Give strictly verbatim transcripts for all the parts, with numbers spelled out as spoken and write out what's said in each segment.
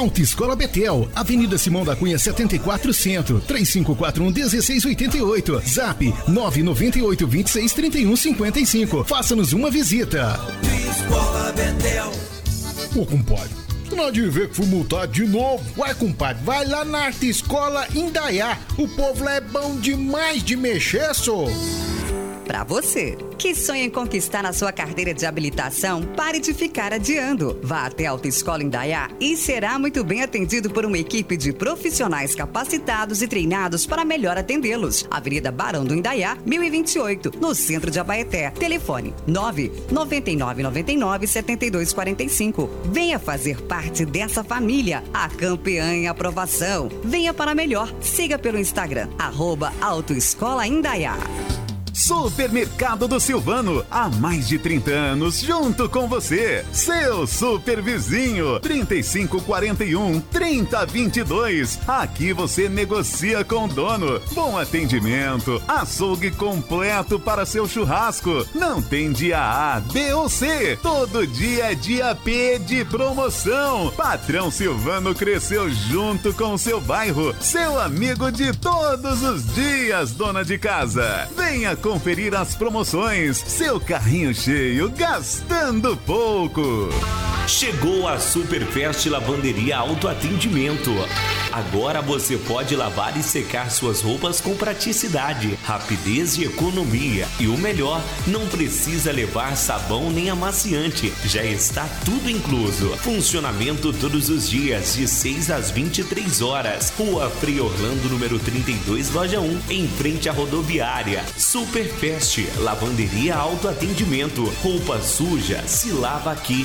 Autoescola Betel, Avenida Simão da Cunha setenta e quatro Centro, três cinco quatro um um seis oito oito, Zap nove nove oito, vinte e seis, trinta e um, cinquenta e cinco. Faça-nos uma visita. Autoescola Betel. Ô, compadre, tu não há de ver que fui multado de novo? Ué, compadre, vai lá na Arte Escola Indaiá. O povo lá é bom demais de mexer, só. Para você que sonha em conquistar a sua carteira de habilitação, pare de ficar adiando. Vá até a Autoescola Indaiá e será muito bem atendido por uma equipe de profissionais capacitados e treinados para melhor atendê-los. Avenida Barão do Indaiá, mil e vinte e oito, no centro de Abaeté. Telefone nove nove nove nove nove, sete dois quatro cinco. Venha fazer parte dessa família, a campeã em aprovação. Venha para melhor. Siga pelo Instagram, arroba Autoescola Indaiá. Supermercado do Silvano, há mais de trinta anos, junto com você. Seu super vizinho, trinta e cinco quarenta e um, trinta vinte e dois. Aqui você negocia com o dono. Bom atendimento, açougue completo para seu churrasco. Não tem dia A, B ou C. Todo dia é dia P de promoção. Patrão Silvano cresceu junto com o seu bairro. Seu amigo de todos os dias, dona de casa. Venha conferir as promoções. Seu carrinho cheio, gastando pouco. Chegou a Superfest Lavanderia Autoatendimento. Agora você pode lavar e secar suas roupas com praticidade, rapidez e economia. E o melhor, não precisa levar sabão nem amaciante. Já está tudo incluso. Funcionamento todos os dias, de seis às vinte e três horas. Rua Frei Orlando, número trinta e dois, loja um, em frente à rodoviária. Superfest Lavanderia Autoatendimento. Roupa suja se lava aqui.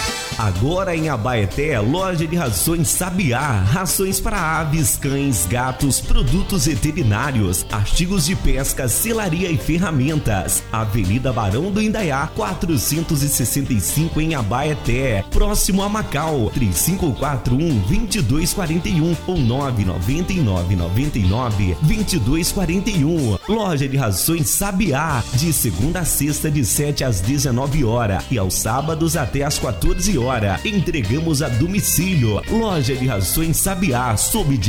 Agora em Abaeté, loja de rações Sabiá, rações para aves, cães, gatos, produtos veterinários, artigos de pesca, selaria e ferramentas. Avenida Barão do Indaiá, quatrocentos e sessenta e cinco em Abaeté, próximo a Macau, três cinco quatro um, dois dois quatro um ou nove nove nove nove nove, dois dois quatro um. Loja de rações Sabiá, de segunda a sexta de sete às dezenove horas e aos sábados até às quatorze horas. Entregamos a domicílio. Loja de rações Sabiá, sob